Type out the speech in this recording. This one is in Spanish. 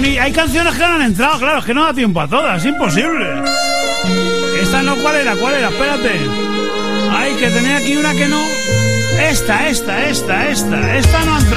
Hay canciones que no han entrado, claro, es que no da tiempo a todas, es imposible. Esta no, ¿cuál era? Espérate. Ay, que tenía aquí una que no. Esta no ha entrado.